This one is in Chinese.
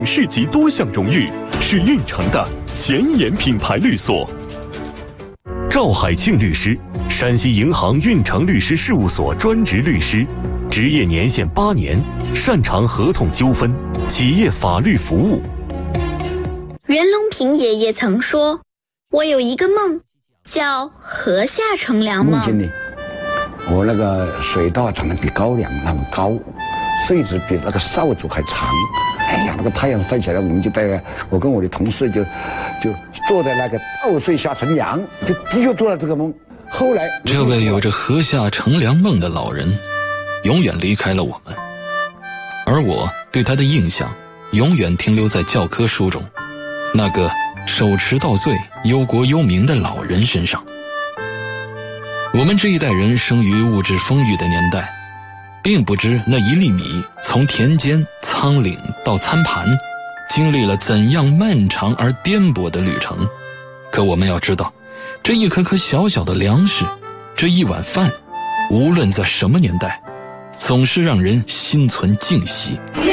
市级多项荣誉，是运城的前沿品牌律所。赵海庆律师，山西银行运城律师事务所专职律师，执业年限8年，擅长合同纠纷、企业法律服务。 袁隆平爷爷曾说：“我有一个梦，叫河下乘凉梦。” 梦见呢，我那个水稻长得比高粱那么高，穗子比那个扫帚还长。哎呀，那个太阳晒起来，我跟我的同事就坐在那个稻穗下乘凉，就做了这个梦。后来， 这位有着河下乘凉梦的老人，永远离开了我们，而我对他的印象永远停留在教科书中那个手持稻穗、忧国忧民的老人身上。我们这一代人生于物质丰裕的年代，并不知那一粒米从田间、仓廪到餐盘，经历了怎样漫长而颠簸的旅程。可我们要知道，这一颗颗小小的粮食，这一碗饭，无论在什么年代，总是让人心存敬惜。